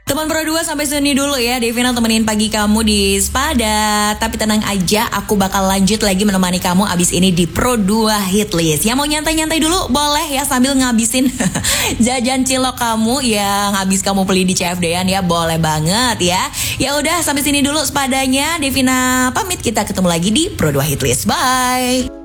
Teman Pro 2 sampai sini dulu ya. Devina temenin pagi kamu di Spada. Tapi tenang aja, aku bakal lanjut lagi menemani kamu abis ini di Pro 2 Hitlist. Yang mau nyantai-nyantai dulu boleh ya, sambil ngabisin jajan cilok kamu yang habis kamu beli di CFD-an ya, boleh banget ya. Ya udah, sampai sini dulu Spadanya. Devina pamit, kita ketemu lagi di Pro 2 Hitlist. Bye.